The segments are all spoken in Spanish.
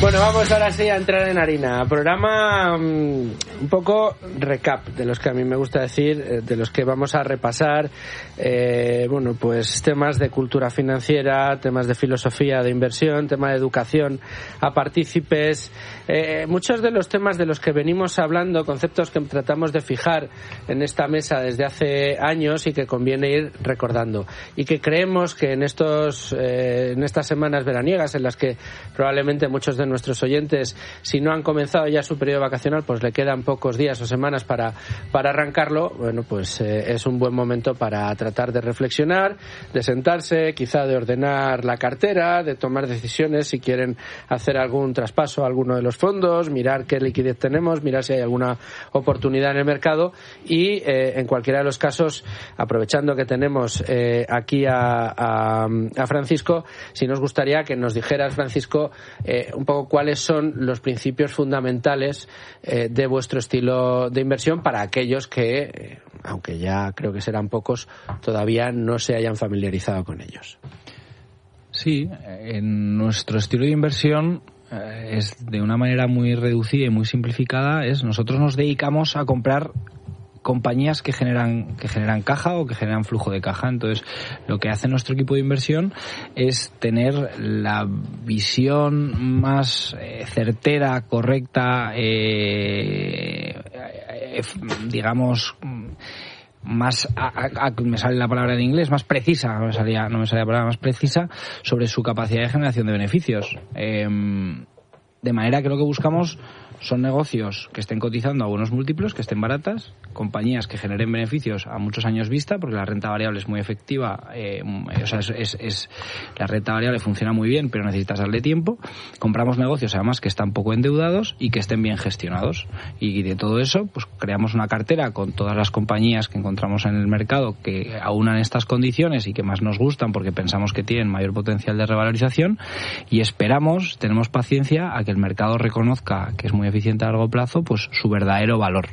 Bueno, vamos ahora sí a entrar en harina. Programa un poco recap, de los que a mí me gusta decir, de los que vamos a repasar, bueno, pues temas de cultura financiera, temas de filosofía de inversión, tema de educación a partícipes, muchos de los temas de los que venimos hablando, conceptos que tratamos de fijar en esta mesa desde hace años y que conviene ir recordando. Y que creemos que en estas semanas veraniegas, en las que probablemente muchos de nuestros oyentes, si no han comenzado ya su periodo vacacional, pues le quedan pocos días o semanas para arrancarlo. Bueno, pues es un buen momento para tratar de reflexionar, de sentarse, quizá de ordenar la cartera, de tomar decisiones si quieren hacer algún traspaso a alguno de los fondos, mirar qué liquidez tenemos, mirar si hay alguna oportunidad en el mercado y en cualquiera de los casos, aprovechando que tenemos aquí a Francisco, si nos gustaría que nos dijeras, Francisco, un poco cuáles son los principios fundamentales de vuestro estilo de inversión para aquellos que, aunque ya creo que serán pocos, todavía no se hayan familiarizado con ellos. Sí, en nuestro estilo de inversión es de una manera muy reducida y muy simplificada, nosotros nos dedicamos a comprar compañías que generan caja o que generan flujo de caja. Entonces, lo que hace nuestro equipo de inversión es tener la visión más certera, correcta, digamos, más me sale la palabra en inglés, más precisa, no me salía la palabra más precisa sobre su capacidad de generación de beneficios. De manera que lo que buscamos son negocios que estén cotizando a buenos múltiplos, que estén baratas, compañías que generen beneficios a muchos años vista, porque la renta variable es muy efectiva, la renta variable funciona muy bien, pero necesitas darle tiempo. Compramos negocios además que están poco endeudados y que estén bien gestionados. Y de todo eso, pues creamos una cartera con todas las compañías que encontramos en el mercado que aunan estas condiciones y que más nos gustan porque pensamos que tienen mayor potencial de revalorización, y tenemos paciencia a que el mercado reconozca que es muy eficiente a largo plazo, pues su verdadero valor.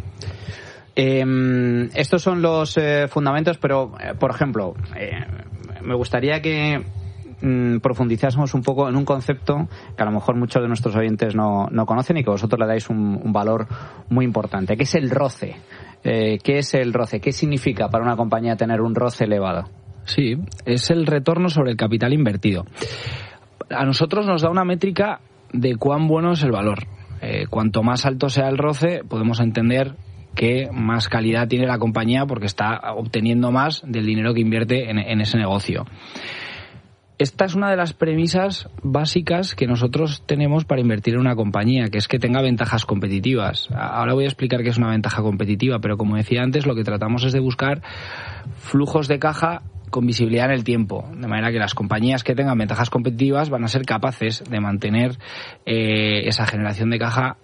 Estos son los fundamentos, pero por ejemplo, me gustaría que profundizásemos un poco en un concepto que a lo mejor muchos de nuestros oyentes no conocen y que vosotros le dais un valor muy importante, que es el ROCE. ¿Qué es el ROCE? ¿Qué significa para una compañía tener un ROCE elevado? Sí, es el retorno sobre el capital invertido. A nosotros nos da una métrica de cuán bueno es el valor. Cuanto más alto sea el ROCE, podemos entender que más calidad tiene la compañía porque está obteniendo más del dinero que invierte en ese negocio. Esta es una de las premisas básicas que nosotros tenemos para invertir en una compañía, que es que tenga ventajas competitivas. Ahora voy a explicar qué es una ventaja competitiva, pero como decía antes, lo que tratamos es de buscar flujos de caja con visibilidad en el tiempo, de manera que las compañías que tengan ventajas competitivas van a ser capaces de mantener esa generación de caja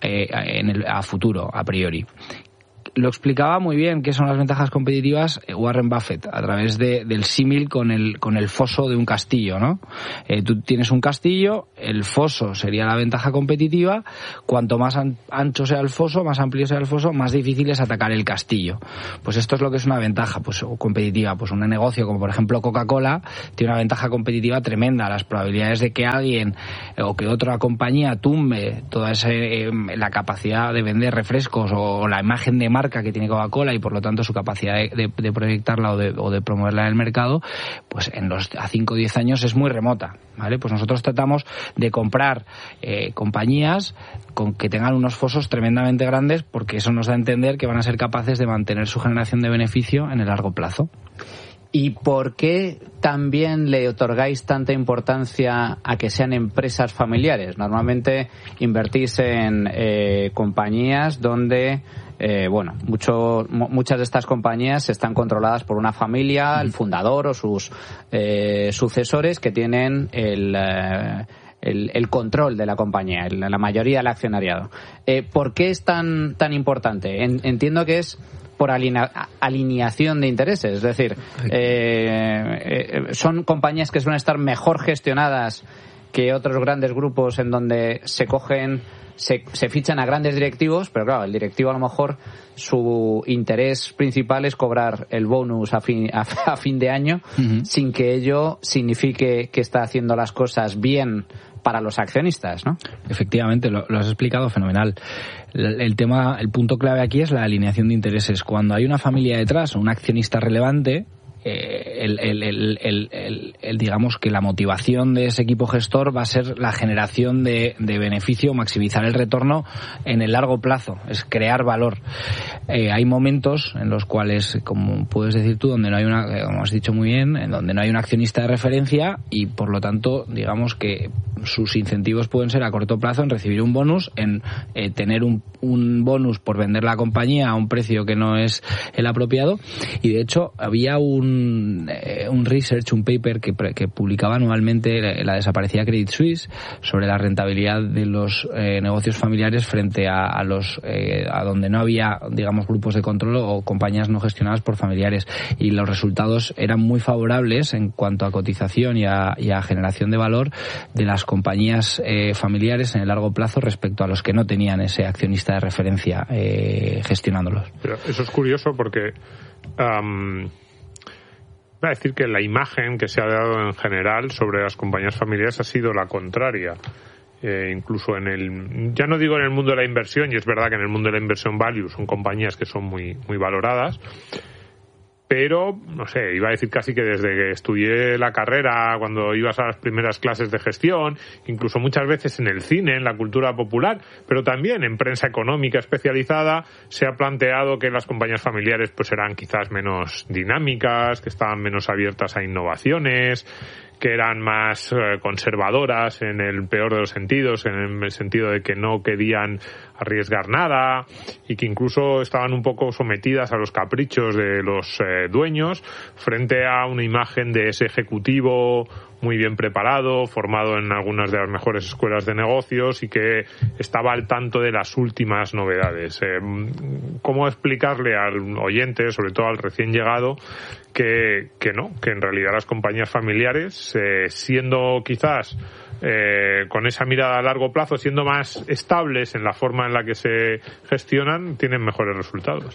a futuro, a priori. Lo explicaba muy bien qué son las ventajas competitivas Warren Buffett a través del símil con el foso de un castillo, ¿no? Tú tienes un castillo, el foso sería la ventaja competitiva. Cuanto más ancho sea el foso, más amplio sea el foso, más difícil es atacar el castillo. Pues esto es lo que es una ventaja competitiva. Pues un negocio como por ejemplo Coca-Cola tiene una ventaja competitiva tremenda. Las probabilidades de que alguien o que otra compañía tumbe toda la capacidad de vender refrescos o la imagen de marca que tiene Coca-Cola y por lo tanto su capacidad de proyectarla o de promoverla en el mercado, pues a 5 o 10 años es muy remota, ¿vale? Pues nosotros tratamos de comprar compañías que tengan unos fosos tremendamente grandes, porque eso nos da a entender que van a ser capaces de mantener su generación de beneficio en el largo plazo. ¿Y por qué también le otorgáis tanta importancia a que sean empresas familiares? Normalmente invertís en compañías donde muchas de estas compañías están controladas por una familia, el fundador o sus sucesores que tienen el control de la compañía, la mayoría del accionariado. ¿Por qué es tan importante? Entiendo que es por alineación de intereses, es decir, son compañías que suelen estar mejor gestionadas que otros grandes grupos en donde se fichan a grandes directivos, pero claro, el directivo a lo mejor su interés principal es cobrar el bonus a fin de año, sin que ello signifique que está haciendo las cosas bien para los accionistas, ¿no? Efectivamente, lo has explicado fenomenal. El punto clave aquí es la alineación de intereses. Cuando hay una familia detrás, un accionista relevante, digamos que la motivación de ese equipo gestor va a ser la generación de beneficio, maximizar el retorno en el largo plazo, es crear valor. Hay momentos en los cuales, como puedes decir tú, donde no hay como has dicho muy bien, en donde no hay un accionista de referencia y por lo tanto, digamos que sus incentivos pueden ser a corto plazo en recibir un bonus, en tener un bonus por vender la compañía a un precio que no es el apropiado. Y de hecho había un research, un paper que publicaba anualmente la desaparecida Credit Suisse sobre la rentabilidad de los negocios familiares frente a donde no había, digamos, grupos de control o compañías no gestionadas por familiares, y los resultados eran muy favorables en cuanto a cotización y a generación de valor de las compañías familiares en el largo plazo respecto a los que no tenían ese accionista de referencia gestionándolos. Pero eso es curioso porque voy a decir que la imagen que se ha dado en general sobre las compañías familiares ha sido la contraria. Incluso ya no digo en el mundo de la inversión, y es verdad que en el mundo de la inversión value son compañías que son muy, muy valoradas, pero, no sé, iba a decir casi que desde que estudié la carrera, cuando ibas a las primeras clases de gestión, incluso muchas veces en el cine, en la cultura popular, pero también en prensa económica especializada, se ha planteado que las compañías familiares pues eran quizás menos dinámicas, que estaban menos abiertas a innovaciones, que eran más conservadoras en el peor de los sentidos, en el sentido de que no querían arriesgar nada y que incluso estaban un poco sometidas a los caprichos de los dueños frente a una imagen de ese ejecutivo muy bien preparado, formado en algunas de las mejores escuelas de negocios y que estaba al tanto de las últimas novedades. ¿Cómo explicarle al oyente, sobre todo al recién llegado, que en realidad las compañías familiares, siendo quizás con esa mirada a largo plazo, siendo más estables en la forma en la que se gestionan, tienen mejores resultados?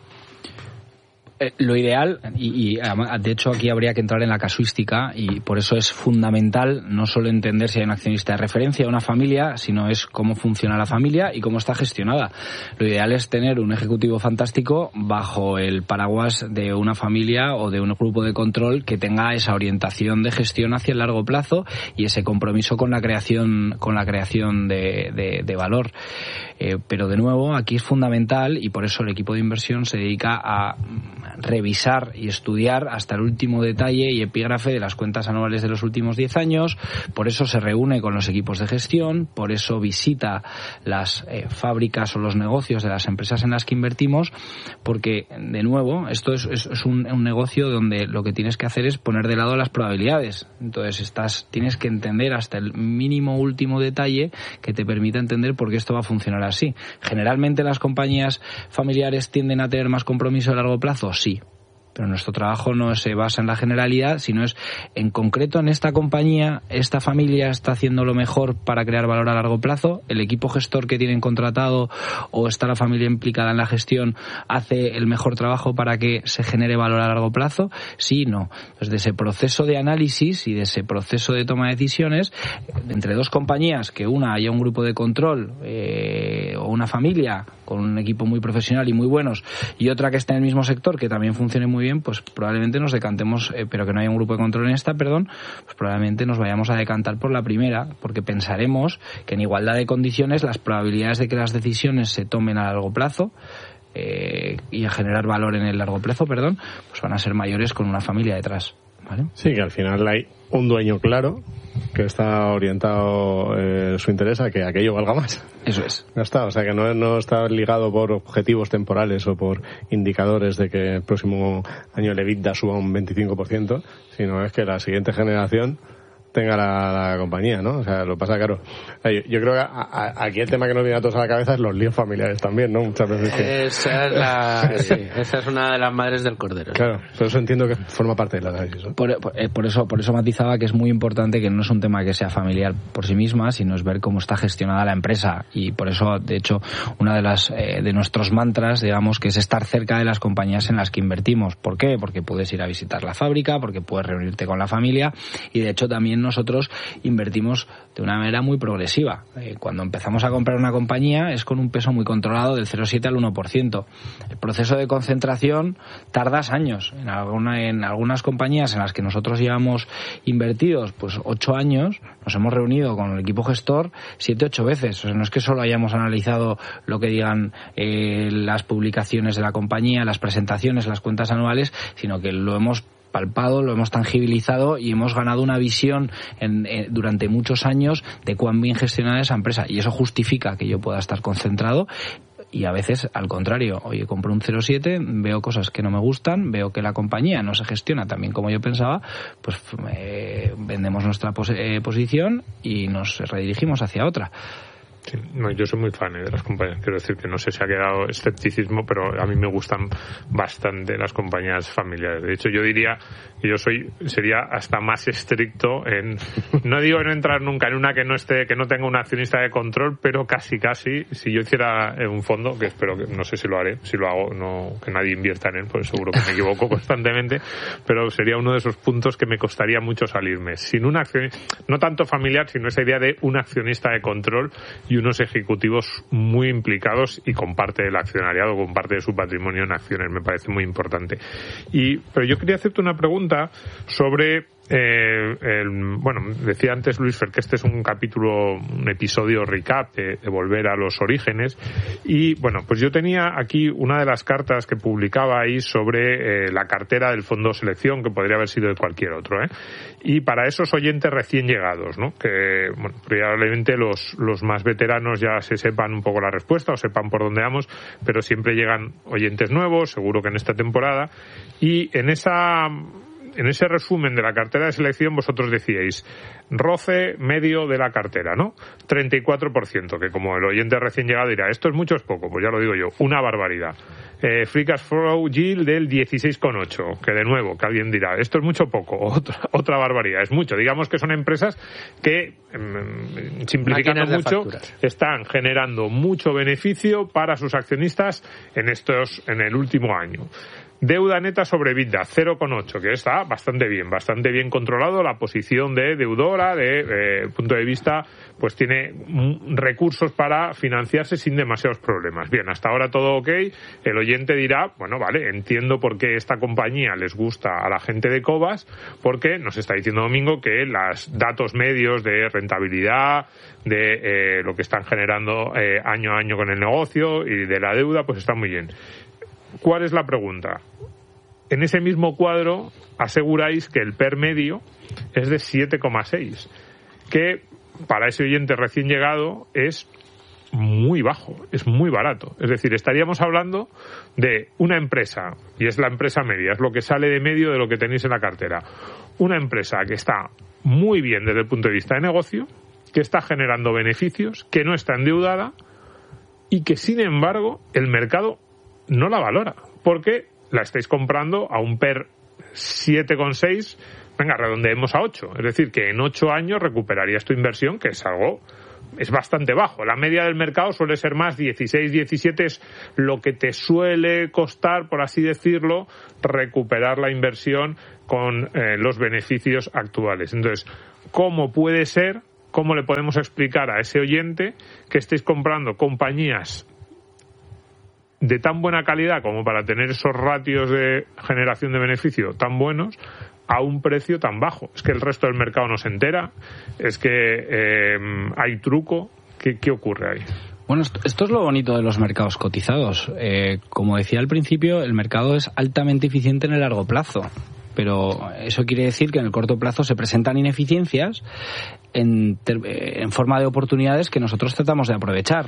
Lo ideal, y de hecho aquí habría que entrar en la casuística, y por eso es fundamental no solo entender si hay un accionista de referencia o una familia, sino es cómo funciona la familia y cómo está gestionada. Lo ideal es tener un ejecutivo fantástico bajo el paraguas de una familia o de un grupo de control que tenga esa orientación de gestión hacia el largo plazo y ese compromiso con la creación de valor. Pero de nuevo, aquí es fundamental, y por eso el equipo de inversión se dedica a revisar y estudiar hasta el último detalle y epígrafe de las cuentas anuales de los últimos 10 años, por eso se reúne con los equipos de gestión, por eso visita las fábricas o los negocios de las empresas en las que invertimos, porque, de nuevo, esto es un negocio donde lo que tienes que hacer es poner de lado las probabilidades. Entonces tienes que entender hasta el mínimo último detalle que te permita entender por qué esto va a funcionar así. Generalmente las compañías familiares tienden a tener más compromiso a largo plazo, sí. Pero nuestro trabajo no se basa en la generalidad, sino es en concreto en esta compañía, esta familia está haciendo lo mejor para crear valor a largo plazo, el equipo gestor que tienen contratado o está la familia implicada en la gestión hace el mejor trabajo para que se genere valor a largo plazo, sí, no. Entonces, de ese proceso de análisis y de ese proceso de toma de decisiones entre dos compañías, que una haya un grupo de control o una familia con un equipo muy profesional y muy buenos, y otra que esté en el mismo sector que también funcione muy bien, pues probablemente nos decantemos, pero que no haya un grupo de control en esta, pues probablemente nos vayamos a decantar por la primera, porque pensaremos que en igualdad de condiciones las probabilidades de que las decisiones se tomen a largo plazo y a generar valor en el largo plazo, pues van a ser mayores con una familia detrás, ¿vale? Sí, que al final hay un dueño claro que está orientado su interés a que aquello valga más. Eso es. Ya está, o sea que no está ligado por objetivos temporales o por indicadores de que el próximo año el EBITDA suba un 25%, sino es que la siguiente generación tenga la compañía, ¿no? O sea, lo pasa claro. Yo creo que aquí el tema que nos viene a todos a la cabeza es los líos familiares también, ¿no? Muchas veces que... Esa es una de las madres del cordero. Claro, pero eso entiendo que forma parte del análisis, ¿no? Por eso matizaba que es muy importante que no es un tema que sea familiar por sí misma, sino es ver cómo está gestionada la empresa, y por eso, de hecho, una de las de nuestros mantras, digamos, que es estar cerca de las compañías en las que invertimos. ¿Por qué? Porque puedes ir a visitar la fábrica, porque puedes reunirte con la familia, y de hecho también también nosotros invertimos de una manera muy progresiva. Cuando empezamos a comprar una compañía es con un peso muy controlado del 0,7 al 1%. El proceso de concentración tardas años. En algunas compañías en las que nosotros llevamos invertidos pues 8 años, nos hemos reunido con el equipo gestor 7-8 veces. O sea, no es que solo hayamos analizado lo que digan las publicaciones de la compañía, las presentaciones, las cuentas anuales, sino que lo hemos palpado, lo hemos tangibilizado y hemos ganado una visión durante muchos años de cuán bien gestionada esa empresa, y eso justifica que yo pueda estar concentrado. Y a veces, al contrario, oye, compro un 0,7, veo cosas que no me gustan, veo que la compañía no se gestiona tan bien como yo pensaba, pues vendemos nuestra posición y nos redirigimos hacia otra. Sí, no, yo soy muy fan de las compañías. Quiero decir que no sé si ha quedado escepticismo, pero a mí me gustan bastante las compañías familiares. De hecho, yo diría que sería hasta más estricto en, no digo no entrar nunca en una que no tenga un accionista de control, pero casi, si yo hiciera un fondo, que espero que, no sé si lo haré, si lo hago, no, que nadie invierta en él, pues seguro que me equivoco constantemente, pero sería uno de esos puntos que me costaría mucho salirme. Sin un accionista, no tanto familiar, sino esa idea de un accionista de control y unos ejecutivos muy implicados y con parte del accionariado, con parte de su patrimonio en acciones. Me parece muy importante. Pero yo quería hacerte una pregunta sobre decía antes Luis Fer que este es un episodio recap de volver a los orígenes, y bueno, pues yo tenía aquí una de las cartas que publicaba ahí sobre la cartera del fondo selección, que podría haber sido de cualquier otro, y para esos oyentes recién llegados, ¿no? Que bueno, probablemente los más veteranos ya se sepan un poco la respuesta o sepan por dónde vamos, pero siempre llegan oyentes nuevos, seguro que en esta temporada, y en ese resumen de la cartera de selección vosotros decíais roce medio de la cartera, ¿no? 34%, que como el oyente recién llegado dirá, esto es mucho o es poco, pues ya lo digo yo, una barbaridad. Free Cash Flow Yield del 16,8, que de nuevo, que alguien dirá, esto es mucho o poco, otra barbaridad, es mucho. Digamos que son empresas que, simplificando mucho, están generando mucho beneficio para sus accionistas en el último año. Deuda neta sobre EBITDA, 0,8, que está bastante bien controlado. La posición de deudora, de punto de vista, pues tiene recursos para financiarse sin demasiados problemas. Bien, hasta ahora todo ok. El oyente dirá, bueno, vale, entiendo por qué esta compañía les gusta a la gente de Cobas, porque nos está diciendo Domingo que los datos medios de rentabilidad, de lo que están generando año a año con el negocio y de la deuda, pues está muy bien. ¿Cuál es la pregunta? En ese mismo cuadro aseguráis que el PER medio es de 7,6, que para ese oyente recién llegado es muy bajo, es muy barato. Es decir, estaríamos hablando de una empresa, y es la empresa media, es lo que sale de medio de lo que tenéis en la cartera. Una empresa que está muy bien desde el punto de vista de negocio, que está generando beneficios, que no está endeudada y que, sin embargo, el mercado no la valora, porque la estáis comprando a un PER 7,6, venga, redondeemos a 8. Es decir, que en 8 años recuperarías tu inversión, que es bastante bajo. La media del mercado suele ser más 16, 17, es lo que te suele costar, por así decirlo, recuperar la inversión con los beneficios actuales. Entonces, ¿cómo puede ser, cómo le podemos explicar a ese oyente que estéis comprando compañías de tan buena calidad como para tener esos ratios de generación de beneficio tan buenos a un precio tan bajo? Es que el resto del mercado no se entera, es que hay truco. ¿Qué ocurre ahí? Bueno, esto es lo bonito de los mercados cotizados. Como decía al principio, el mercado es altamente eficiente en el largo plazo, pero eso quiere decir que en el corto plazo se presentan ineficiencias en forma de oportunidades que nosotros tratamos de aprovechar.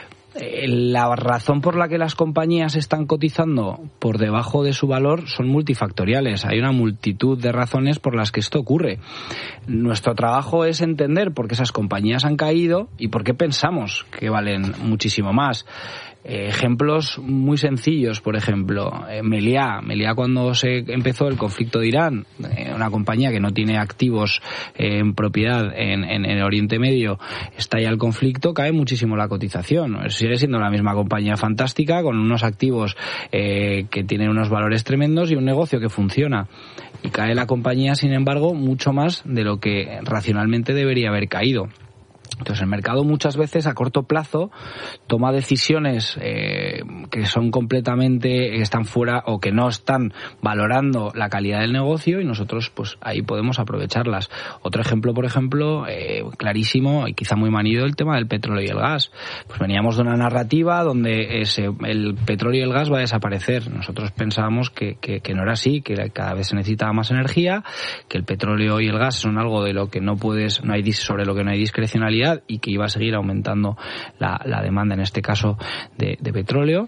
La razón por la que las compañías están cotizando por debajo de su valor son multifactoriales. Hay una multitud de razones por las que esto ocurre. Nuestro trabajo es entender por qué esas compañías han caído y por qué pensamos que valen muchísimo más. Ejemplos muy sencillos, por ejemplo, Meliá cuando se empezó el conflicto de Irán, una compañía que no tiene activos en propiedad en el Oriente Medio, estalla el conflicto, cae muchísimo la cotización. Sigue siendo la misma compañía fantástica, con unos activos que tienen unos valores tremendos y un negocio que funciona. Y cae la compañía, sin embargo, mucho más de lo que racionalmente debería haber caído. Entonces el mercado muchas veces a corto plazo toma decisiones que son completamente, están fuera o que no están valorando la calidad del negocio, y nosotros pues ahí podemos aprovecharlas. Otro ejemplo, por ejemplo, clarísimo y quizá muy manido, el tema del petróleo y el gas. Pues veníamos de una narrativa donde el petróleo y el gas va a desaparecer. Nosotros pensábamos que no era así, que cada vez se necesitaba más energía, que el petróleo y el gas son algo de lo que sobre lo que no hay discrecionalidad, y que iba a seguir aumentando la demanda, en este caso de petróleo,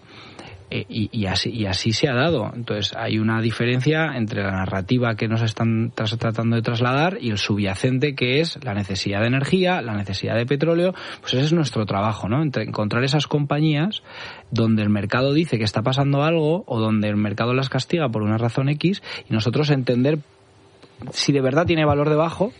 y así se ha dado. Entonces hay una diferencia entre la narrativa que nos están tratando de trasladar y el subyacente, que es la necesidad de energía, la necesidad de petróleo. Pues ese es nuestro trabajo, ¿no? Encontrar esas compañías donde el mercado dice que está pasando algo, o donde el mercado las castiga por una razón X, y nosotros entender si de verdad tiene valor debajo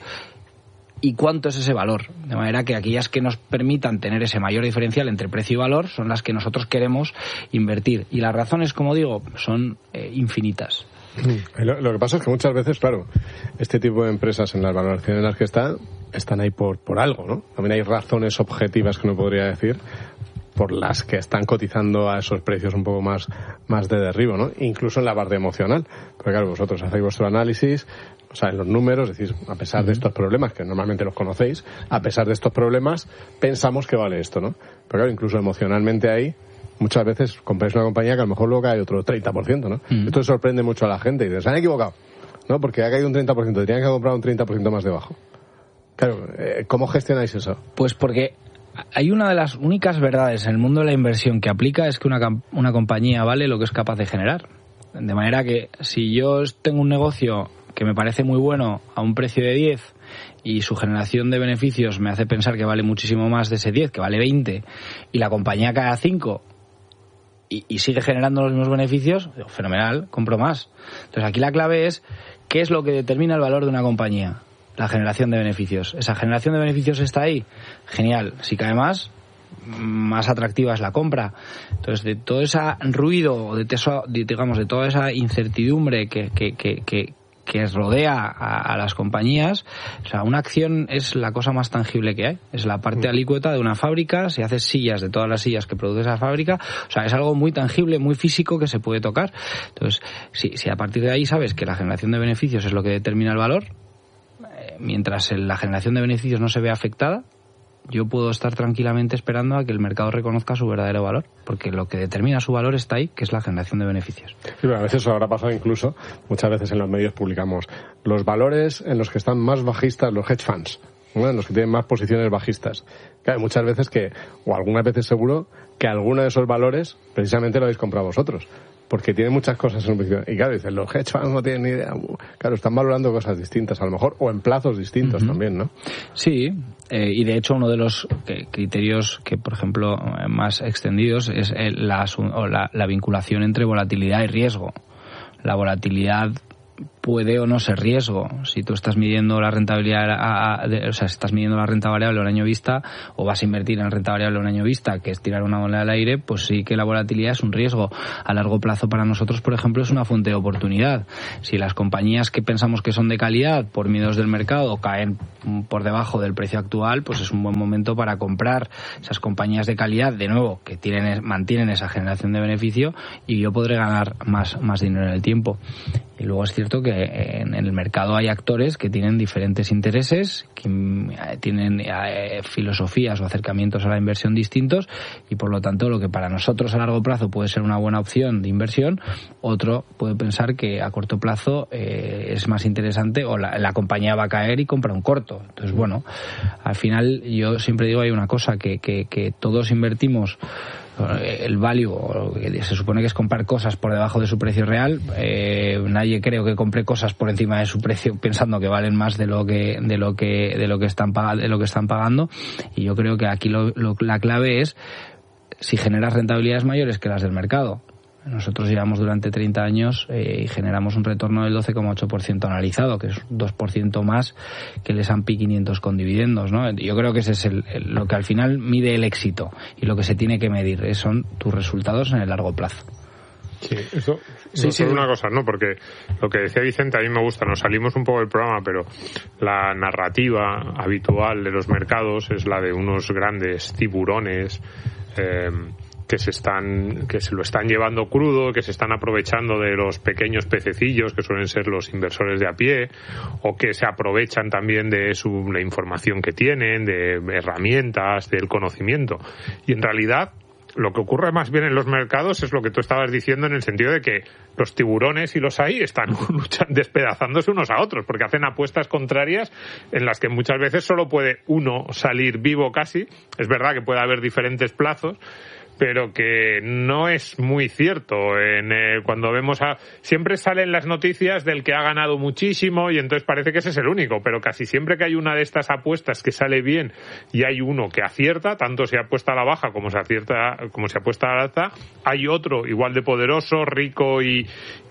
y cuánto es ese valor, de manera que aquellas que nos permitan tener ese mayor diferencial entre precio y valor son las que nosotros queremos invertir, y las razones, como digo, son infinitas. Lo que pasa es que muchas veces, claro, este tipo de empresas en las valoraciones en las que están ahí por algo, ¿no? También hay razones objetivas, que uno podría decir, por las que están cotizando a esos precios un poco más de derribo, ¿no? Incluso en la parte emocional. Porque claro, vosotros hacéis vuestro análisis, o sea, en los números, decís, a pesar de estos problemas, que normalmente los conocéis, a pesar de estos problemas, pensamos que vale esto, ¿no? Pero claro, incluso emocionalmente ahí, muchas veces compráis una compañía que a lo mejor luego cae otro 30%, ¿no? Esto sorprende mucho a la gente, y dices, se han equivocado, ¿no? Porque ha caído un 30%, tenían que comprar un 30% más debajo. Claro, ¿cómo gestionáis eso? Pues porque hay una de las únicas verdades en el mundo de la inversión que aplica, es que una compañía vale lo que es capaz de generar. De manera que si yo tengo un negocio que me parece muy bueno a un precio de 10 y su generación de beneficios me hace pensar que vale muchísimo más de ese 10, que vale 20, y la compañía cae a 5 y sigue generando los mismos beneficios, digo, fenomenal, compro más. Entonces aquí la clave es qué es lo que determina el valor de una compañía. La generación de beneficios. ¿Esa generación de beneficios está ahí? Genial. Si cae más atractiva es la compra. Entonces, de todo ese ruido, de toda esa incertidumbre que rodea a las compañías, o sea, una acción es la cosa más tangible que hay. Es la parte alícuota de una fábrica. Si haces sillas, de todas las sillas que produce esa fábrica, o sea, es algo muy tangible, muy físico, que se puede tocar. Entonces, si a partir de ahí sabes que la generación de beneficios es lo que determina el valor, mientras la generación de beneficios no se vea afectada, yo puedo estar tranquilamente esperando a que el mercado reconozca su verdadero valor, porque lo que determina su valor está ahí, que es la generación de beneficios. Sí, pero a veces habrá pasado incluso, muchas veces en los medios publicamos los valores en los que están más bajistas los hedge funds, ¿no? En los que tienen más posiciones bajistas. Claro, muchas veces o algunas veces seguro, que alguno de esos valores precisamente lo habéis comprado vosotros, porque tiene muchas cosas en un principio. Y claro, dicen, los hedge funds no tienen ni idea. Claro, están valorando cosas distintas a lo mejor, o en plazos distintos también, ¿no? Sí, y de hecho uno de los criterios que, por ejemplo, más extendidos es la vinculación entre volatilidad y riesgo. La volatilidad puede o no ser riesgo. Si tú estás midiendo la rentabilidad, estás midiendo la renta variable a un año vista, o vas a invertir en renta variable a un año vista, que es tirar una moneda al aire, pues sí que la volatilidad es un riesgo. A largo plazo, para nosotros, por ejemplo, es una fuente de oportunidad. Si las compañías que pensamos que son de calidad, por miedos del mercado, caen por debajo del precio actual, pues es un buen momento para comprar esas compañías de calidad, de nuevo, que mantienen esa generación de beneficio, y yo podré ganar más dinero en el tiempo. Y luego es cierto que en el mercado hay actores que tienen diferentes intereses, que tienen filosofías o acercamientos a la inversión distintos, y por lo tanto lo que para nosotros a largo plazo puede ser una buena opción de inversión, otro puede pensar que a corto plazo es más interesante, o la compañía va a caer y compra un corto. Entonces, bueno, al final yo siempre digo, hay una cosa, que todos invertimos el value, que se supone que es comprar cosas por debajo de su precio real. Nadie creo que compre cosas por encima de su precio pensando que valen más de lo que están pagando, y yo creo que aquí la clave es si generas rentabilidades mayores que las del mercado. Nosotros llevamos durante 30 años y generamos un retorno del 12,8% analizado, que es 2% más que el S&P 500 con dividendos, ¿no? Yo creo que ese es lo que al final mide el éxito, y lo que se tiene que medir son tus resultados en el largo plazo. Sí, eso sí, una cosa, ¿no? Porque lo que decía Vicente a mí me gusta, nos salimos un poco del programa, pero la narrativa habitual de los mercados es la de unos grandes tiburones que se lo están llevando crudo, que se están aprovechando de los pequeños pececillos que suelen ser los inversores de a pie, o que se aprovechan también de la información que tienen, de herramientas, del conocimiento. Y en realidad lo que ocurre más bien en los mercados es lo que tú estabas diciendo, en el sentido de que los tiburones, y los hay, están despedazándose unos a otros, porque hacen apuestas contrarias en las que muchas veces solo puede uno salir vivo casi. Es verdad que puede haber diferentes plazos, pero que no es muy cierto. Cuando vemos siempre salen las noticias del que ha ganado muchísimo, y entonces parece que ese es el único, pero casi siempre que hay una de estas apuestas que sale bien y hay uno que acierta, tanto si apuesta a la baja como si apuesta a la alta, hay otro igual de poderoso, rico y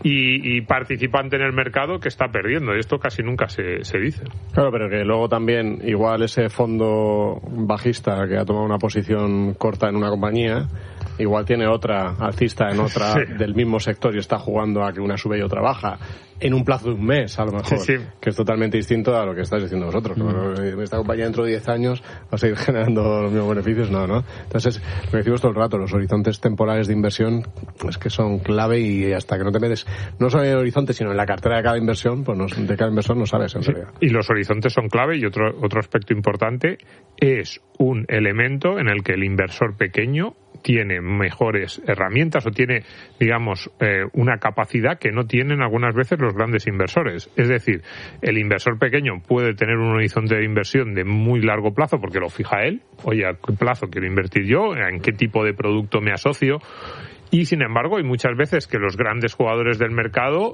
participante en el mercado que está perdiendo, y esto casi nunca se dice. Claro, pero que luego también igual ese fondo bajista que ha tomado una posición corta en una compañía, igual tiene otra alcista en otra del mismo sector y está jugando a que una sube y otra baja en un plazo de un mes, a lo mejor, que es totalmente distinto a lo que estáis diciendo vosotros. Esta compañía dentro de 10 años va a seguir generando los mismos beneficios, no. Entonces, lo que decimos todo el rato, los horizontes temporales de inversión es que son clave, y hasta que no te metes no solo en el horizonte, sino en la cartera de cada inversión, pues de cada inversor no sabes en realidad. Y los horizontes son clave, y otro aspecto importante es un elemento en el que el inversor pequeño tiene mejores herramientas o tiene, digamos, una capacidad que no tienen algunas veces los grandes inversores. Es decir, el inversor pequeño puede tener un horizonte de inversión de muy largo plazo porque lo fija él. Oye, ¿a qué plazo quiero invertir yo? ¿En qué tipo de producto me asocio? Y, sin embargo, hay muchas veces que los grandes jugadores del mercado,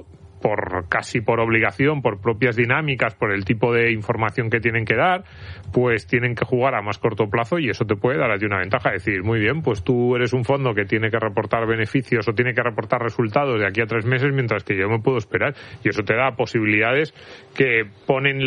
casi por obligación, por propias dinámicas, por el tipo de información que tienen que dar, pues tienen que jugar a más corto plazo, y eso te puede dar a ti una ventaja. Decir, muy bien, pues tú eres un fondo que tiene que reportar beneficios o tiene que reportar resultados de aquí a 3 meses, mientras que yo me puedo esperar, y eso te da posibilidades que ponen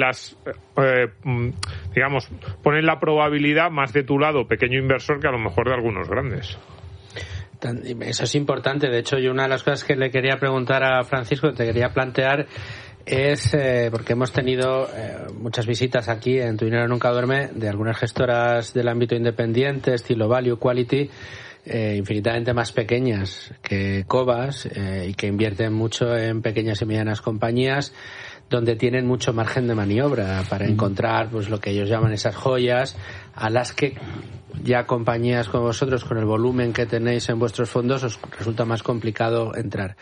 ponen la probabilidad más de tu lado, pequeño inversor, que a lo mejor de algunos grandes. Eso es importante. De hecho, yo una de las cosas que le quería preguntar a Francisco, te quería plantear, es porque hemos tenido muchas visitas aquí en Tu Dinero Nunca Duerme de algunas gestoras del ámbito independiente, estilo Value, Quality, infinitamente más pequeñas que Cobas, y que invierten mucho en pequeñas y medianas compañías, donde tienen mucho margen de maniobra para encontrar, pues, lo que ellos llaman esas joyas, a las que ya compañías como vosotros, con el volumen que tenéis en vuestros fondos, os resulta más complicado entrar.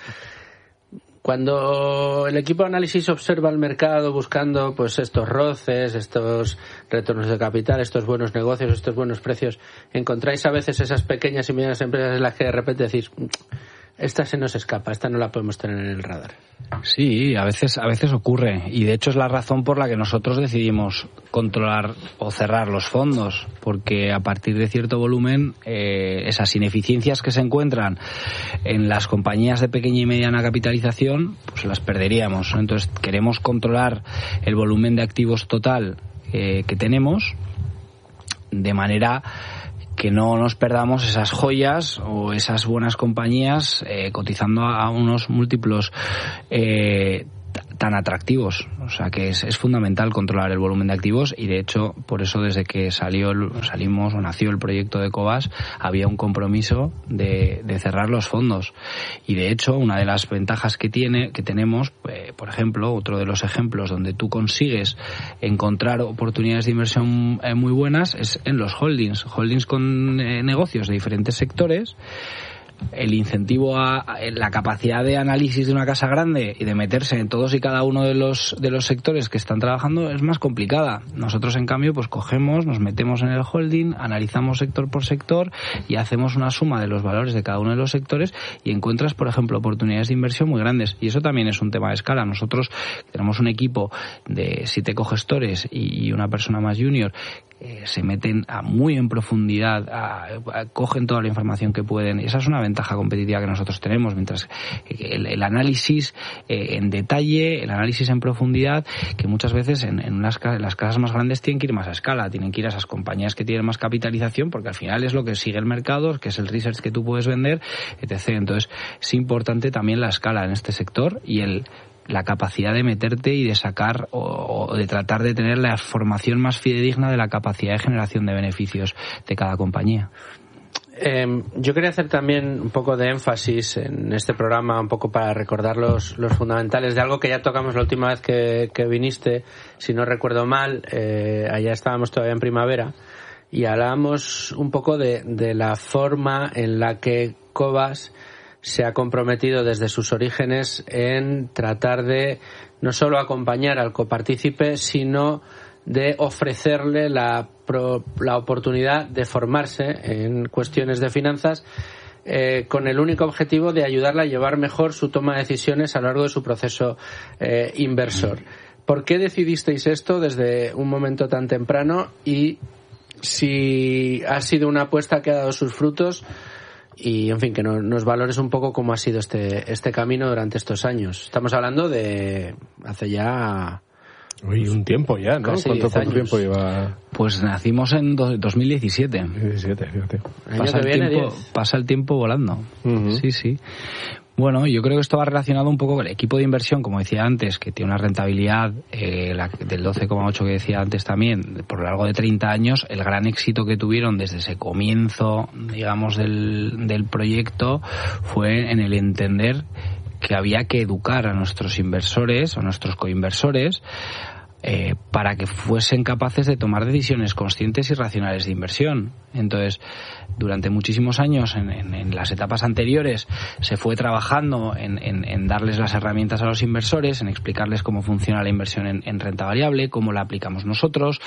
Cuando el equipo de análisis observa el mercado buscando, pues, estos roces, estos retornos de capital, estos buenos negocios, estos buenos precios, ¿encontráis a veces esas pequeñas y medianas empresas en las que de repente decís, esta se nos escapa, esta no la podemos tener en el radar? Sí, a veces ocurre, y de hecho es la razón por la que nosotros decidimos controlar o cerrar los fondos, porque a partir de cierto volumen esas ineficiencias que se encuentran en las compañías de pequeña y mediana capitalización, pues las perderíamos. Entonces queremos controlar el volumen de activos total que tenemos, de manera que no nos perdamos esas joyas o esas buenas compañías cotizando a unos múltiplos tan atractivos. O sea que es fundamental controlar el volumen de activos, y de hecho por eso desde que nació el proyecto de Cobas había un compromiso de cerrar los fondos. Y de hecho una de las ventajas que tenemos, por ejemplo, otro de los ejemplos donde tú consigues encontrar oportunidades de inversión muy buenas es en los holdings con negocios de diferentes sectores. El incentivo a la capacidad de análisis de una casa grande y de meterse en todos y cada uno de los sectores que están trabajando es más complicada. Nosotros, en cambio, pues cogemos, nos metemos en el holding, analizamos sector por sector y hacemos una suma de los valores de cada uno de los sectores, y encuentras, por ejemplo, oportunidades de inversión muy grandes. Y eso también es un tema de escala. Nosotros tenemos un equipo de 7 cogestores y una persona más junior se meten muy en profundidad, cogen toda la información que pueden. Esa es una ventaja competitiva que nosotros tenemos, mientras el análisis en detalle, el análisis en profundidad, que muchas veces en las casas más grandes tienen que ir más a escala, tienen que ir a esas compañías que tienen más capitalización, porque al final es lo que sigue el mercado, que es el research que tú puedes vender, etc. Entonces es importante también la escala en este sector y la capacidad de meterte y de sacar o de tratar de tener la formación más fidedigna de la capacidad de generación de beneficios de cada compañía. Yo quería hacer también un poco de énfasis en este programa, un poco para recordar los fundamentales de algo que ya tocamos la última vez que viniste, si no recuerdo mal, allá estábamos todavía en primavera, y hablábamos un poco de la forma en la que Cobas se ha comprometido desde sus orígenes en tratar de no solo acompañar al copartícipe, sino de ofrecerle la oportunidad de formarse en cuestiones de finanzas, con el único objetivo de ayudarle a llevar mejor su toma de decisiones a lo largo de su proceso inversor. ¿Por qué decidisteis esto desde un momento tan temprano y si ha sido una apuesta que ha dado sus frutos? Y, en fin, que nos valores un poco cómo ha sido este camino durante estos años. Estamos hablando de hace ya... Uy, un tiempo ya, ¿no? ¿Cuánto tiempo lleva? Pues nacimos en 2017. 2017, fíjate. Pasa el tiempo volando. Uh-huh. Sí. Bueno, yo creo que esto va relacionado un poco con el equipo de inversión, como decía antes, que tiene una rentabilidad del 12,8 que decía antes también, por lo largo de 30 años. El gran éxito que tuvieron desde ese comienzo, digamos, del proyecto fue en el entender que había que educar a nuestros inversores o nuestros coinversores para que fuesen capaces de tomar decisiones conscientes y racionales de inversión. Entonces, durante muchísimos años, en las etapas anteriores, se fue trabajando en darles las herramientas a los inversores, en explicarles cómo funciona la inversión en renta variable, cómo la aplicamos nosotros,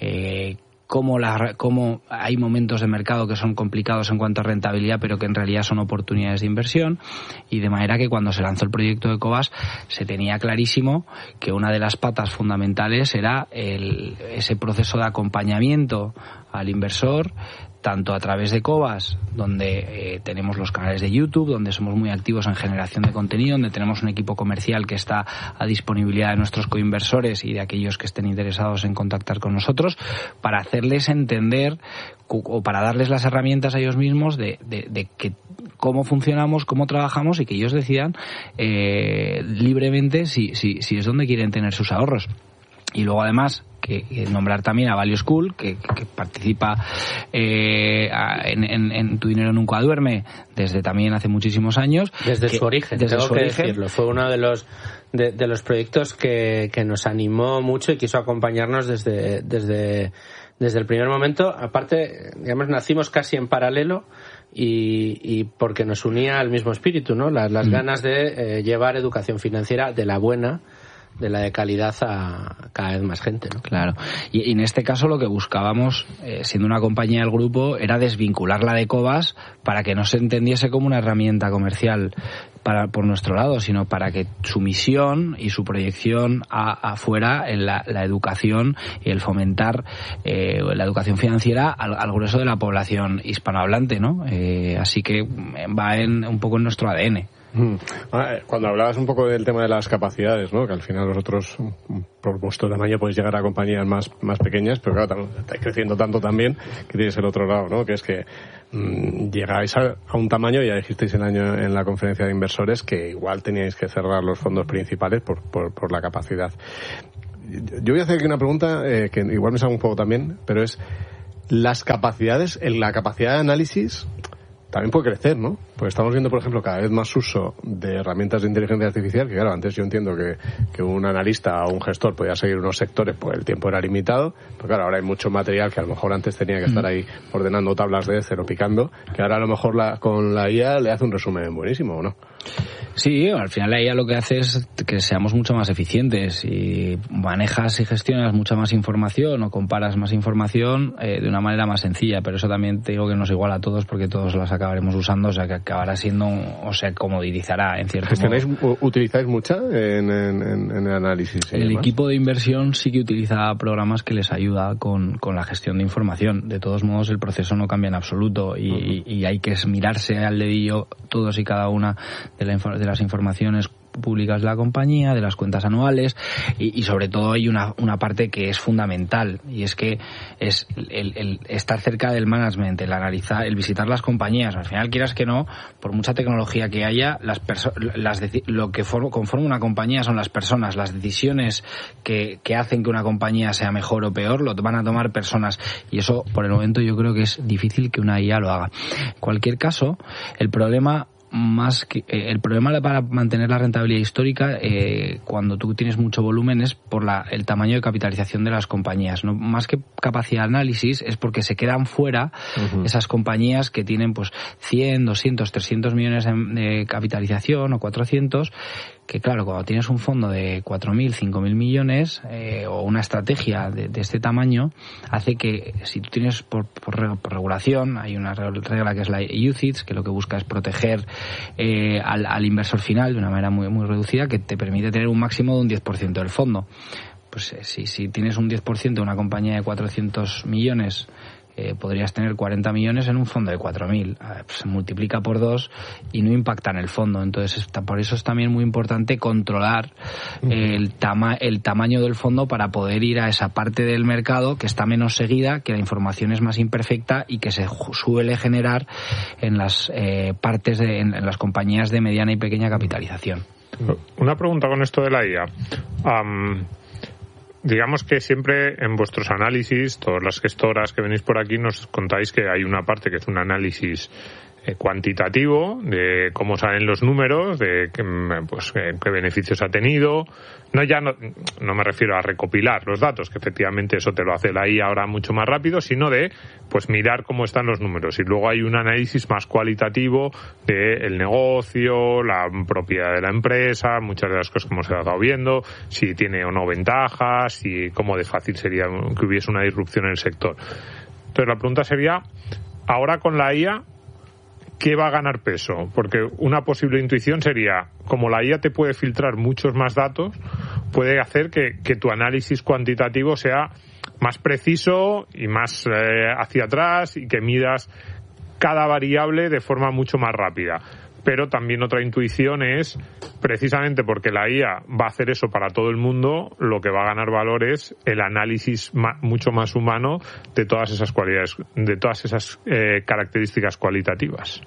cómo hay momentos de mercado que son complicados en cuanto a rentabilidad, pero que en realidad son oportunidades de inversión, y de manera que cuando se lanzó el proyecto de Cobas se tenía clarísimo que una de las patas fundamentales era ese proceso de acompañamiento al inversor, tanto a través de Cobas, donde tenemos los canales de YouTube, donde somos muy activos en generación de contenido, donde tenemos un equipo comercial que está a disponibilidad de nuestros coinversores y de aquellos que estén interesados en contactar con nosotros, para hacerles entender o para darles las herramientas a ellos mismos de que cómo funcionamos, cómo trabajamos, y que ellos decidan libremente si es donde quieren tener sus ahorros. Y luego, además, que nombrar también a Value School, que participa en Tu Dinero Nunca Duerme desde también hace muchísimos años. Desde su origen, tengo que decirlo. Fue uno de los proyectos que nos animó mucho y quiso acompañarnos desde el primer momento. Aparte, digamos, nacimos casi en paralelo y porque nos unía el mismo espíritu, ¿no? Las ganas de llevar educación financiera de la buena, de la de calidad, a cada vez más gente, ¿no? Claro. Y en este caso lo que buscábamos, siendo una compañía del grupo, era desvincularla de Cobas para que no se entendiese como una herramienta comercial por nuestro lado, sino para que su misión y su proyección afuera en la educación y el fomentar la educación financiera al grueso de la población hispanohablante, ¿no? Así que va un poco en nuestro ADN. Cuando hablabas un poco del tema de las capacidades, ¿no? Que al final vosotros, por vuestro tamaño, podéis llegar a compañías más pequeñas, pero claro, estáis creciendo tanto también que tienes el otro lado, ¿no? Que es que llegáis a un tamaño, ya dijisteis en la conferencia de inversores, que igual teníais que cerrar los fondos principales por la capacidad. Yo voy a hacer aquí una pregunta que igual me salga un poco también, pero es las capacidades, la capacidad de análisis también puede crecer, ¿no? Porque estamos viendo, por ejemplo, cada vez más uso de herramientas de inteligencia artificial, que claro, antes yo entiendo que un analista o un gestor podía seguir unos sectores, pues el tiempo era limitado, pero claro, ahora hay mucho material que a lo mejor antes tenía que estar ahí ordenando tablas de Excel o picando, que ahora a lo mejor con la IA le hace un resumen buenísimo, ¿o no? Sí, al final la IA lo que hace es que seamos mucho más eficientes, y manejas y gestionas mucha más información o comparas más información de una manera más sencilla, pero eso también te digo que nos iguala a todos, porque todos las acabaremos usando, o sea que acabará siendo, o sea, comoditizará en cierto modo. ¿Utilizáis mucha en el análisis? El equipo de inversión sí que utiliza programas que les ayuda con la gestión de información. De todos modos, el proceso no cambia en absoluto y hay que mirarse al dedillo todos y cada una de las informaciones públicas de la compañía, de las cuentas anuales y sobre todo hay una parte que es fundamental y es que es el estar cerca del management, el analizar, el visitar las compañías. Al final, quieras que no, por mucha tecnología que haya, lo que conforma una compañía son las personas. Las decisiones que hacen que una compañía sea mejor o peor lo van a tomar personas y eso por el momento yo creo que es difícil que una IA lo haga. En cualquier caso, el problema para mantener la rentabilidad histórica cuando tú tienes mucho volumen es por el tamaño de capitalización de las compañías, ¿no? Más que capacidad de análisis es porque se quedan fuera esas compañías que tienen pues 100, 200, 300 millones de capitalización o 400, que claro, cuando tienes un fondo de 4.000, 5.000 millones o una estrategia de este tamaño, hace que si tú tienes por regulación, hay una regla que es la UCITS, que lo que busca es proteger al inversor final de una manera muy, muy reducida, que te permite tener un máximo de un 10% del fondo. Pues si tienes un 10% de una compañía de 400 millones, podrías tener 40 millones en un fondo de 4.000. Se multiplica por 2 y no impacta en el fondo. Entonces, por eso es también muy importante controlar el tamaño del fondo para poder ir a esa parte del mercado que está menos seguida, que la información es más imperfecta y que se suele generar en las en las compañías de mediana y pequeña capitalización. Una pregunta con esto de la IA. Digamos que siempre en vuestros análisis, todas las gestoras que venís por aquí, nos contáis que hay una parte que es un análisis cuantitativo de cómo salen los números, de qué beneficios ha tenido. No me refiero a recopilar los datos, que efectivamente eso te lo hace la IA ahora mucho más rápido, sino de pues mirar cómo están los números. Y luego hay un análisis más cualitativo del negocio, la propiedad de la empresa, muchas de las cosas que hemos estado viendo, si tiene o no ventajas, y cómo de fácil sería que hubiese una disrupción en el sector. Entonces la pregunta sería, ahora con la IA, ¿qué va a ganar peso? Porque una posible intuición sería, como la IA te puede filtrar muchos más datos, puede hacer que tu análisis cuantitativo sea más preciso y más hacia atrás y que midas cada variable de forma mucho más rápida. Pero también otra intuición es, precisamente porque la IA va a hacer eso para todo el mundo, lo que va a ganar valor es el análisis mucho más humano de todas esas cualidades, de todas esas características cualitativas.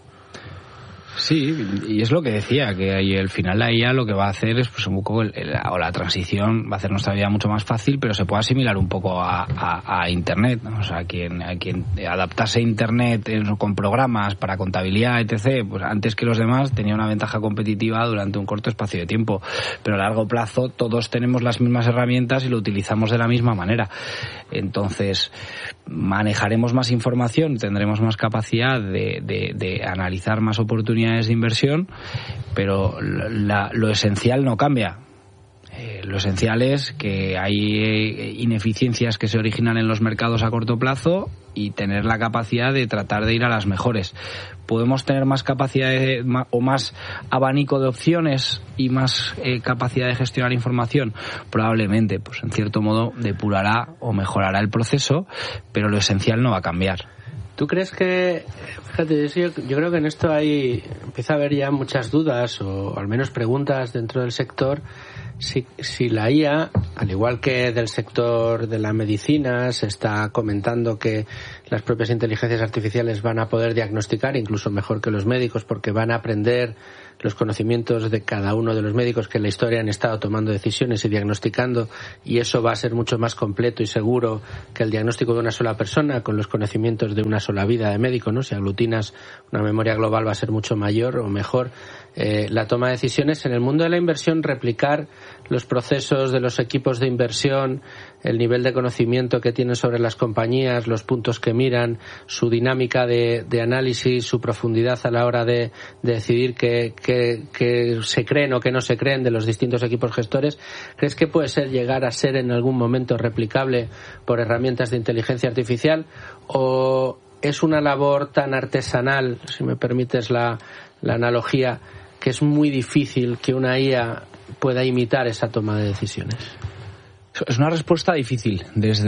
Sí, y es lo que decía, que ahí al final la IA lo que va a hacer es pues un poco la transición va a hacer nuestra vida mucho más fácil, pero se puede asimilar un poco a Internet, ¿no? O sea, quien adaptase a Internet con programas para contabilidad, etc., pues antes que los demás tenía una ventaja competitiva durante un corto espacio de tiempo, pero a largo plazo todos tenemos las mismas herramientas y lo utilizamos de la misma manera. Entonces, manejaremos más información, tendremos más capacidad de analizar más oportunidades de inversión, pero lo esencial no cambia. Lo esencial es que hay ineficiencias que se originan en los mercados a corto plazo y tener la capacidad de tratar de ir a las mejores. ¿Podemos tener más capacidad o más abanico de opciones y más capacidad de gestionar información? Probablemente, pues en cierto modo depurará o mejorará el proceso, pero lo esencial no va a cambiar. ¿Tú crees que, fíjate, yo creo que en esto empieza a haber ya muchas dudas o al menos preguntas dentro del sector, si la IA, al igual que del sector de la medicina, se está comentando que las propias inteligencias artificiales van a poder diagnosticar incluso mejor que los médicos porque van a aprender los conocimientos de cada uno de los médicos que en la historia han estado tomando decisiones y diagnosticando, y eso va a ser mucho más completo y seguro que el diagnóstico de una sola persona con los conocimientos de una sola vida de médico, ¿no? Si aglutinas una memoria global va a ser mucho mayor o mejor la toma de decisiones. En el mundo de la inversión, replicar los procesos de los equipos de inversión, el nivel de conocimiento que tienen sobre las compañías, los puntos que miran, su dinámica de análisis, su profundidad a la hora de decidir que se creen o que no se creen de los distintos equipos gestores. ¿Crees que puede llegar a ser en algún momento replicable por herramientas de inteligencia artificial? ¿O es una labor tan artesanal, si me permites la analogía, que es muy difícil que una IA pueda imitar esa toma de decisiones. Es una respuesta difícil.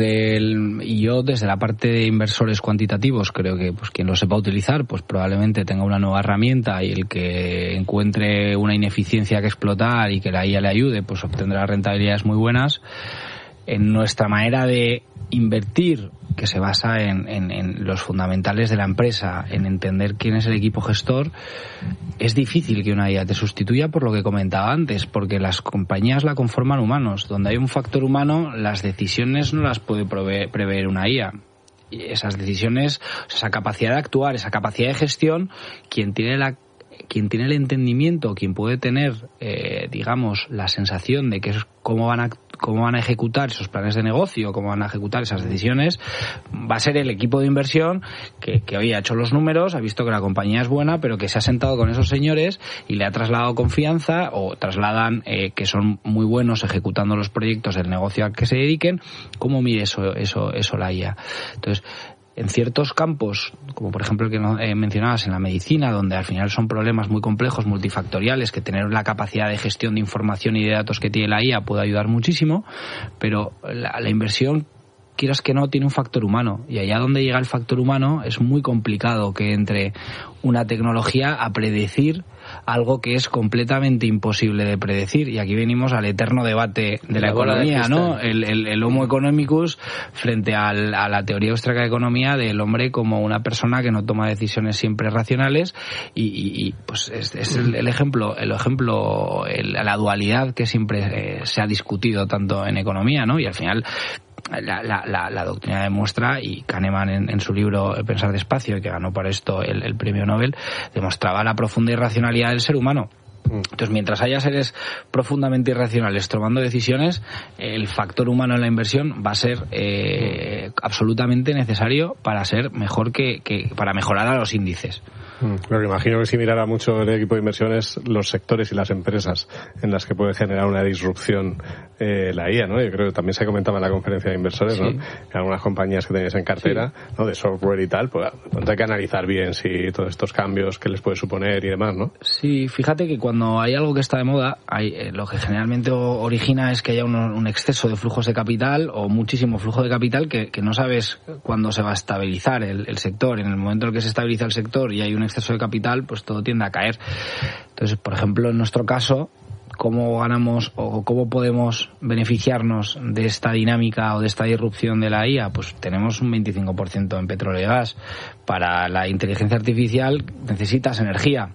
Y yo desde la parte de inversores cuantitativos creo que pues quien lo sepa utilizar pues probablemente tenga una nueva herramienta, y el que encuentre una ineficiencia que explotar y que la IA le ayude pues obtendrá rentabilidades muy buenas. En nuestra manera de invertir, que se basa en los fundamentales de la empresa, en entender quién es el equipo gestor, es difícil que una IA te sustituya, por lo que comentaba antes, porque las compañías la conforman humanos. Donde hay un factor humano, las decisiones no las puede prever una IA. Y esas decisiones, esa capacidad de actuar, esa capacidad de gestión, quien tiene el entendimiento, quien puede tener, digamos, la sensación de que es cómo van a ejecutar esos planes de negocio, cómo van a ejecutar esas decisiones, va a ser el equipo de inversión que hoy ha hecho los números, ha visto que la compañía es buena, pero que se ha sentado con esos señores y le ha trasladado confianza, o trasladan que son muy buenos ejecutando los proyectos del negocio al que se dediquen. ¿Cómo mide eso la IA? Entonces, en ciertos campos, como por ejemplo el que mencionabas en la medicina, donde al final son problemas muy complejos, multifactoriales, que tener la capacidad de gestión de información y de datos que tiene la IA puede ayudar muchísimo, pero la inversión, quieras que no, tiene un factor humano, y allá donde llega el factor humano es muy complicado que entre una tecnología a predecir algo que es completamente imposible de predecir. Y aquí venimos al eterno debate de la economía, ¿no? El Homo economicus frente a la teoría austríaca de economía del hombre como una persona que no toma decisiones siempre racionales, y pues es el ejemplo, la dualidad que siempre se ha discutido tanto en economía, ¿no? Y al final la doctrina demuestra, y Kahneman en su libro El pensar despacio, que ganó por esto el premio Nobel, demostraba la profunda irracionalidad del ser humano. Entonces, mientras haya seres profundamente irracionales tomando decisiones, el factor humano en la inversión va a ser absolutamente necesario para ser mejor para mejorar a los índices. Lo que imagino que si mirara mucho el equipo de inversiones, los sectores y las empresas en las que puede generar una disrupción la IA, ¿no? Yo creo que también se comentaba en la conferencia de inversores, sí, ¿no? Que algunas compañías que tenéis en cartera, sí, ¿no? De software y tal, pues hay que analizar bien si todos estos cambios que les puede suponer y demás, ¿no? Sí, fíjate que cuando hay algo que está de moda, lo que generalmente origina es que haya un exceso de flujos de capital, o muchísimo flujo de capital, que no sabes cuándo se va a estabilizar el sector. En el momento en el que se estabiliza el sector y hay un exceso de capital, pues todo tiende a caer. Entonces, por ejemplo, en nuestro caso, ¿cómo ganamos o cómo podemos beneficiarnos de esta dinámica o de esta disrupción de la IA? Pues tenemos un 25% en petróleo y gas. Para la inteligencia artificial necesitas energía.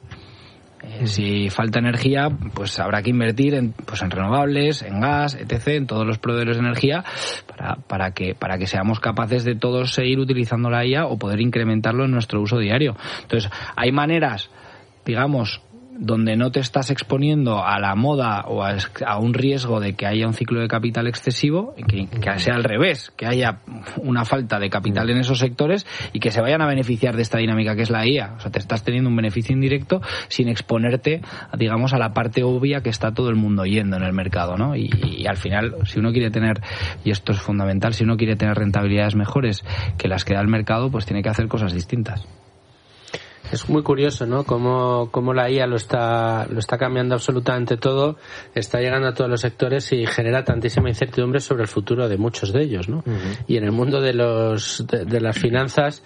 Si falta energía, pues habrá que invertir en renovables, en gas, etc., en todos los proveedores de energía, para que seamos capaces de todos seguir utilizando la IA o poder incrementarlo en nuestro uso diario. Entonces, hay maneras, digamos, donde no te estás exponiendo a la moda o a un riesgo de que haya un ciclo de capital excesivo, que sea al revés, que haya una falta de capital en esos sectores y que se vayan a beneficiar de esta dinámica que es la IA. O sea, te estás teniendo un beneficio indirecto sin exponerte, digamos, a la parte obvia que está todo el mundo yendo en el mercado, ¿no? Y al final, si uno quiere tener, y esto es fundamental, si uno quiere tener rentabilidades mejores que las que da el mercado, pues tiene que hacer cosas distintas. Es muy curioso, ¿no? Cómo la IA lo está cambiando absolutamente todo, está llegando a todos los sectores y genera tantísima incertidumbre sobre el futuro de muchos de ellos, ¿no? Uh-huh. Y en el mundo de las finanzas,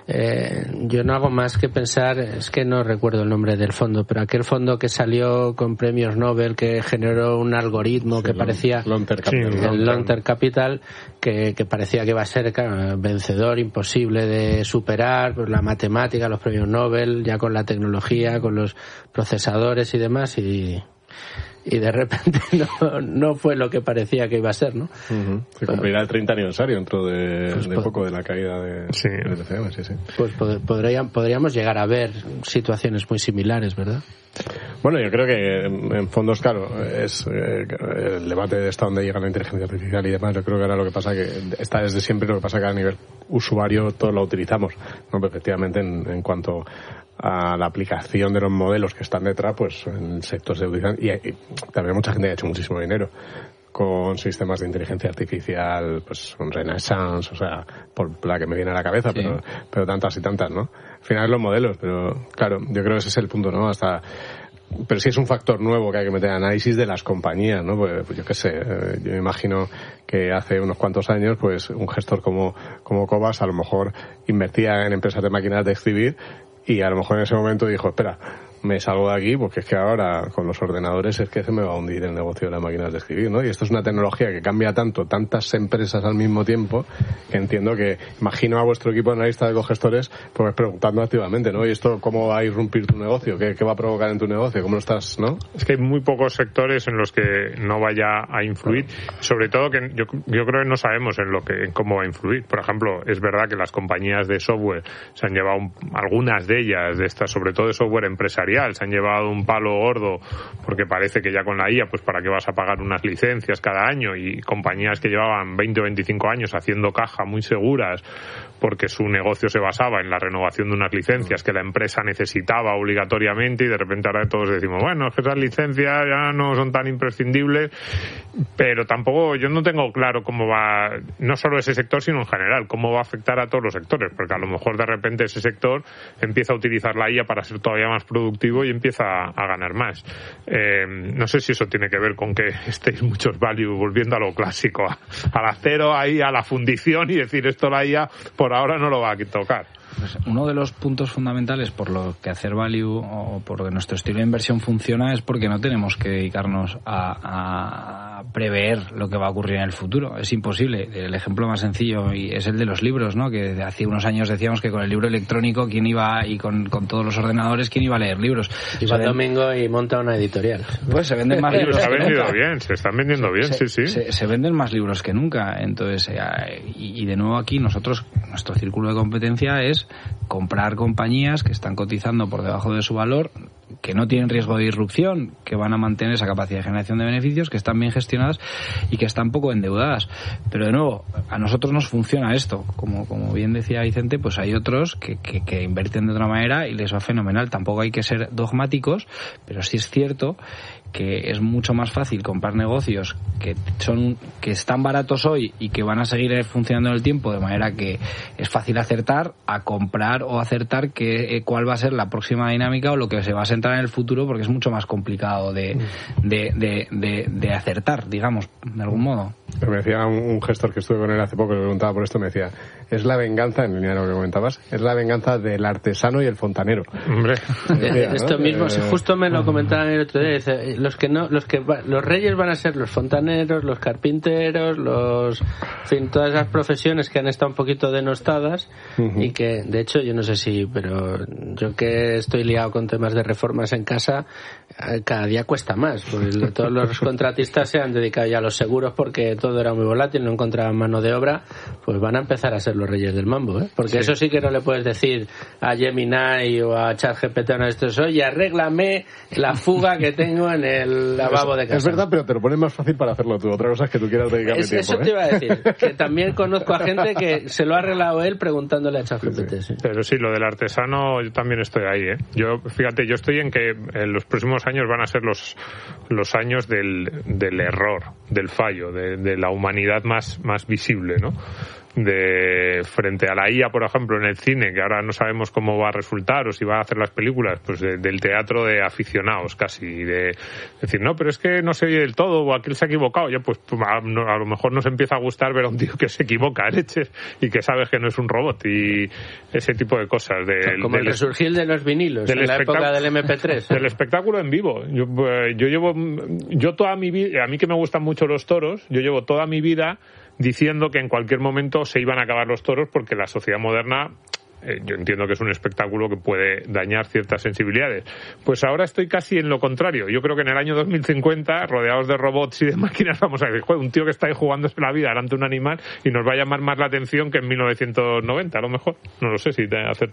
yo no hago más que pensar, es que no recuerdo el nombre del fondo, pero aquel fondo que salió con premios Nobel, que generó un algoritmo, sí, que parecía el Long-Term Capital, que parecía que iba a ser, claro, vencedor, imposible de superar, pues la matemática, los premios Nobel, ya con la tecnología, con los procesadores y demás, y de repente no fue lo que parecía que iba a ser, ¿no? Uh-huh. Se cumplirá el 30 aniversario dentro de poco de la caída del TCM, sí. Pues podríamos llegar a ver situaciones muy similares, ¿verdad? Bueno, yo creo que en fondos, claro, es el debate de hasta dónde llega la inteligencia artificial y demás. Yo creo que ahora lo que pasa que está desde siempre, lo que pasa que a nivel usuario todos lo utilizamos, ¿no? Pero efectivamente en cuanto a la aplicación de los modelos que están detrás, pues en el sector se utilizan, y también mucha gente ha hecho muchísimo dinero con sistemas de inteligencia artificial, pues un Renaissance, o sea, por la que me viene a la cabeza, sí. pero tantas y tantas, ¿no? Al final los modelos, pero claro, yo creo que ese es el punto, ¿no? Pero sí es un factor nuevo que hay que meter en análisis de las compañías, ¿no? Pues yo qué sé, yo me imagino que hace unos cuantos años, pues un gestor como Cobas a lo mejor invertía en empresas de máquinas de escribir y a lo mejor en ese momento dijo, espera, me salgo de aquí porque es que ahora con los ordenadores es que se me va a hundir el negocio de las máquinas de escribir, ¿no? Y esto es una tecnología que cambia tanto, tantas empresas al mismo tiempo, que entiendo que imagino a vuestro equipo de analistas de cogestores pues preguntando activamente, ¿no? ¿Y esto cómo va a irrumpir tu negocio? ¿Qué va a provocar en tu negocio? ¿Cómo lo estás, no? Es que hay muy pocos sectores en los que no vaya a influir, sobre todo que yo creo que no sabemos en cómo va a influir. Por ejemplo, es verdad que las compañías de software se han llevado, algunas de ellas, de estas, sobre todo de software empresarial, se han llevado un palo gordo porque parece que ya con la IA, pues para qué vas a pagar unas licencias cada año, y compañías que llevaban 20 o 25 años haciendo caja muy seguras porque su negocio se basaba en la renovación de unas licencias que la empresa necesitaba obligatoriamente, y de repente ahora todos decimos, bueno, es que esas licencias ya no son tan imprescindibles, pero tampoco, yo no tengo claro cómo va, no solo ese sector, sino en general, cómo va a afectar a todos los sectores, porque a lo mejor de repente ese sector empieza a utilizar la IA para ser todavía más productivo y empieza a ganar más. No sé si eso tiene que ver con que estéis muchos value volviendo a lo clásico, al acero, ahí a la fundición, y decir esto la IA por ahora no lo va a tocar. Pues uno de los puntos fundamentales por lo que hacer value o por lo que nuestro estilo de inversión funciona es porque no tenemos que dedicarnos a prever lo que va a ocurrir en el futuro. Es imposible. El ejemplo más sencillo es el de los libros, ¿no? Que hace unos años decíamos que con el libro electrónico quién iba, y con todos los ordenadores, quién iba a leer libros. Y va domingo y monta una editorial. Pues se venden más libros. Se ha vendido bien, se están vendiendo bien, sí. Se venden más libros que nunca. Entonces, y de nuevo aquí nuestro círculo de competencia es comprar compañías que están cotizando por debajo de su valor, que no tienen riesgo de disrupción, que van a mantener esa capacidad de generación de beneficios, que están bien gestionadas y que están poco endeudadas. Pero de nuevo, a nosotros nos funciona esto. Como bien decía Vicente, pues hay otros que invierten de otra manera y les va fenomenal. Tampoco hay que ser dogmáticos, pero sí es cierto que es mucho más fácil comprar negocios que están baratos hoy y que van a seguir funcionando en el tiempo, de manera que es fácil acertar, a comprar o acertar cuál va a ser la próxima dinámica o lo que se va a centrar en el futuro, porque es mucho más complicado de acertar, digamos, de algún modo. Me decía un gestor que estuve con él hace poco, le preguntaba por esto, me decía, es la venganza, en línea de lo que comentabas, es la venganza del artesano y el fontanero. Hombre, esto mismo, justo me lo comentaban el otro día, dice, los reyes van a ser los fontaneros, los carpinteros, todas esas profesiones que han estado un poquito denostadas, y que, de hecho, yo no sé pero yo que estoy liado con temas de reformas en casa, cada día cuesta más, porque todos los contratistas se han dedicado ya a los seguros porque todo era muy volátil, no encontraban mano de obra, pues van a empezar a ser los reyes del mambo, ¿eh? Porque eso sí que no le puedes decir a Gemini o a ChatGPT o esto, oye, arréglame la fuga que tengo en el lavabo de casa. Es verdad, pero te lo pones más fácil para hacerlo tú. Otra cosa es que tú quieras dedicarle tiempo. Eso te iba a decir, que también conozco a gente que se lo ha arreglado él preguntándole a ChatGPT. Sí. Pero sí, lo del artesano, yo también estoy ahí, ¿eh? Fíjate, yo estoy en que en los próximos años van a ser los años del error, del fallo, de la humanidad más visible, ¿no? Frente a la IA, por ejemplo, en el cine, que ahora no sabemos cómo va a resultar o si va a hacer las películas, pues del teatro de aficionados casi, de decir, no, pero es que no se oye del todo, o aquel se ha equivocado, ya pues a lo mejor nos empieza a gustar ver a un tío que se equivoca, leches, y que sabes que no es un robot, y ese tipo de cosas. Como el resurgir de los vinilos en la época del MP3. Del espectáculo en vivo. Yo toda mi vida, a mí que me gustan mucho los toros, yo llevo toda mi vida diciendo que en cualquier momento se iban a acabar los toros porque la sociedad moderna, yo entiendo que es un espectáculo que puede dañar ciertas sensibilidades. Pues ahora estoy casi en lo contrario. Yo creo que en el año 2050, rodeados de robots y de máquinas, vamos a ver, un tío que está ahí jugándose la vida delante de un animal y nos va a llamar más la atención que en 1990, a lo mejor. No lo sé si te acepta.